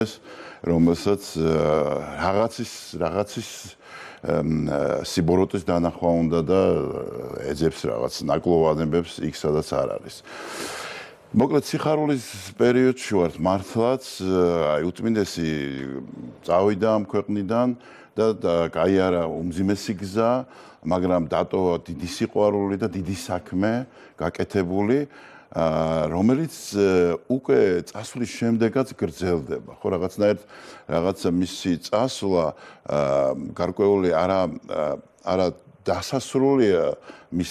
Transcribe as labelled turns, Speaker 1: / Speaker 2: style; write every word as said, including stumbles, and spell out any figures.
Speaker 1: რომელსაც რაღაცის რაღაცის სიბოროტის დანახვა უნდა და ეძებს რაღაც ნაკლოვანებებს იქ სადაც არ არის. მოკლედ სიხარულის პერიოდში ვართ მართლაც, აი უთმინდესი წავიდა ამ ქვეყნიდან და კაი არა უმძიმესი გზა, მაგრამ დატოვა დიდი სიყვარული და დიდი საქმე გაკეთებული, რომელიც უკვე წასვლის შემდეგაც გრძელდება. ხო, რაღაცნაირად რაღაცა მისი წასვლა გარკვეული არა არა დასასრულია მის